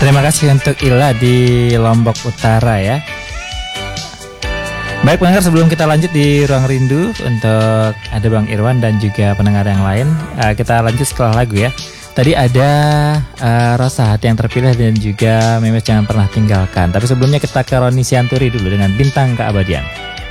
Terima kasih untuk Ila di Lombok Utara ya. Baik pendengar, sebelum kita lanjut di Ruang Rindu untuk ada Bang Irwan dan juga pendengar yang lain, kita lanjut setelah lagu ya. Tadi ada Rasa Hati yang Terpilih dan juga Memes Jangan Pernah Tinggalkan. Tapi sebelumnya kita ke Roni Sianturi dulu dengan Bintang Keabadian.